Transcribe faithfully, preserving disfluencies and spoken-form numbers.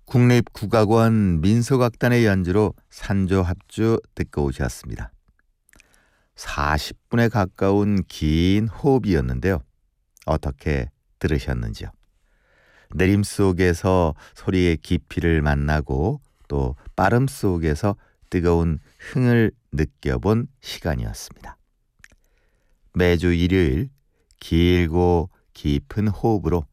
국립국악원 민속악단의 연주로 산조합주 듣고 오셨습니다. 사십 분에 가까운 긴 호흡이었는데요. 어떻게 들으셨는지요? 내림 속에서 소리의 깊이를 만나고 또 빠름 속에서 뜨거운 흥을 느껴본 시간이었습니다. 매주 일요일 길고 깊은 호흡으로